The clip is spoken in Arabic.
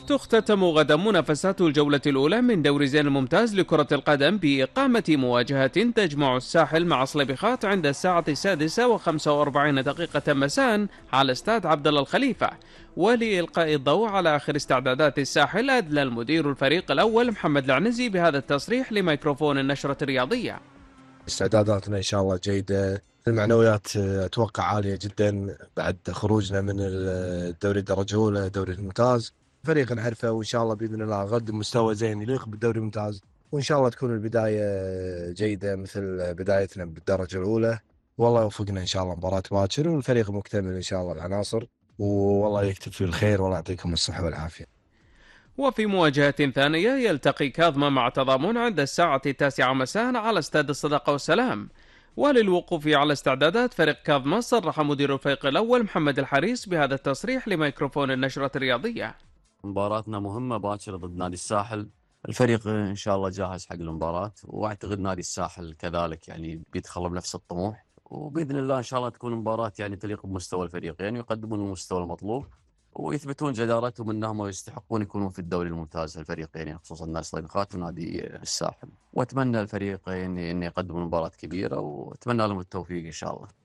تختتم غدا منافسات الجولة الأولى من دوري زين الممتاز لكرة القدم بإقامة مواجهة تجمع الساحل مع صليبيخات عند الساعة 6:45 مساء على استاد عبد الله الخليفة. ولإلقاء الضوء على آخر استعدادات الساحل، أدلى المدير الفريق الأول محمد العنزي بهذا التصريح لميكروفون النشرة الرياضية: استعداداتنا إن شاء الله جيدة، المعنويات أتوقع عالية جدا بعد خروجنا من الدوري الدرجة الأولى دوري الممتاز. فريق نعرفه وإن شاء الله بإذن الله نقدم مستوى زين يليق بالدوري الممتاز، وإن شاء الله تكون البداية جيدة مثل بدايتنا بالدرجة الأولى. والله يوفقنا إن شاء الله مباراة باكر، والفريق مكتمل إن شاء الله العناصر، والله يكتب فيه الخير، والله يعطيكم الصحة والعافية. وفي مواجهة ثانية يلتقي كاظمة مع تضامن عند الساعة 9 مساء على استاد الصداقة والسلام. وللوقوف على استعدادات فريق كاظمة، صرح مدير الفريق الأول محمد الحريص بهذا التصريح لميكروفون النشرة الرياضية: مباراتنا مهمة باكر ضد نادي الساحل. الفريق إن شاء الله جاهز حق المباراة، وأعتقد نادي الساحل كذلك يعني بيدخل بنفس الطموح، وبإذن الله إن شاء الله تكون مباراة يعني تليق بمستوى الفريقين ويقدمون المستوى المطلوب ويثبتون جدارتهم أنهم يستحقون يكونون في الدوري الممتاز الفريقين، يعني خصوصا نادي صليبيخات ونادي الساحل. وأتمنى الفريقين أن يقدموا مباراة كبيرة، وأتمنى لهم التوفيق إن شاء الله.